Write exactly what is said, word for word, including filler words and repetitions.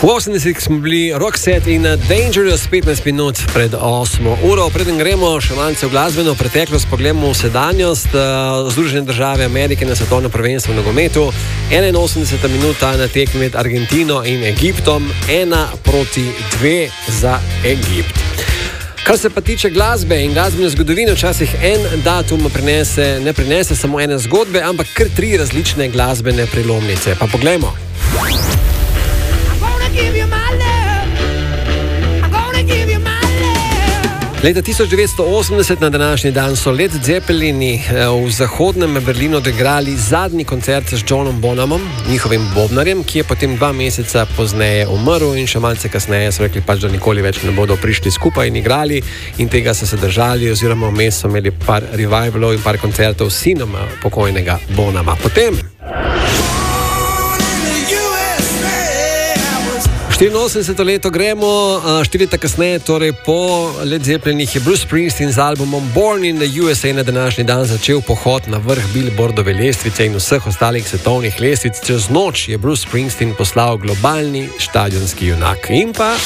V osemdesetih smo bili Roxette in Dangerous, petnajst minut pred osmo uro. Preden gremo še malce v glasbeno preteklost, pogledamo v sedanjost. Združene države Amerike na svetovnem prvenstvu v nogometu. enainosemdeseta minuta na tekmi med Argentino in Egiptom. Ena proti dve za Egipt. Kar se pa tiče glasbe in glasbene zgodovine, včasih en datum prinese, ne prinese samo ene zgodbe, ampak kar tri različne glasbene prelomnice. Pa poglejmo. Leta tisoč devetsto osemdeset na današnji dan so Led Zeppelini v zahodnem Berlinu odigrali zadnji koncert s Johnom Bonhamom, njihovim bobnarjem, ki je potem dva meseca pozneje umrl in še malce kasneje so rekli pač, da nikoli več ne bodo prišli skupaj in igrali in tega so se držali, oziroma vmes so imeli par revivalov in par koncertov s sinom pokojnega Bonhama. Potem štiriinosemdeseto leto gremo, štiri leta kasneje, torej po Led Zeppelinih, je Bruce Springsteen z albumom Born in the U S A na današnji dan začel pohod na vrh Billboardove lestvice in vseh ostalih svetovnih lestvic. Čez noč je Bruce Springsteen poslal globalni štadionski junak. In pa